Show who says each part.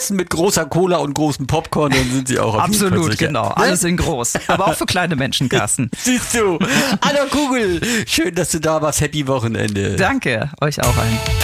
Speaker 1: besten mit großer Cola und großem Popcorn, dann sind sie auch auf jeden Fall
Speaker 2: Absolut,
Speaker 1: sicher.
Speaker 2: genau. Alles in groß. Aber auch für kleine Menschen, Carsten.
Speaker 1: Siehst du. Anna Kugel, schön, dass du da warst. Happy Wochenende.
Speaker 2: Danke, euch auch allen.